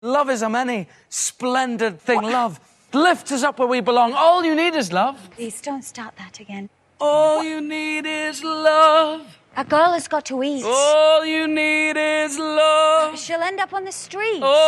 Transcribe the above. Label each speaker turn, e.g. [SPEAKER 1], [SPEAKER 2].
[SPEAKER 1] Love is a many splendid thing. Love lifts us up where we belong. All you need is love.
[SPEAKER 2] Please don't start that again.
[SPEAKER 1] All you need is love.
[SPEAKER 2] A girl has got to eat.
[SPEAKER 1] All you need is love.
[SPEAKER 2] She'll end up on the street.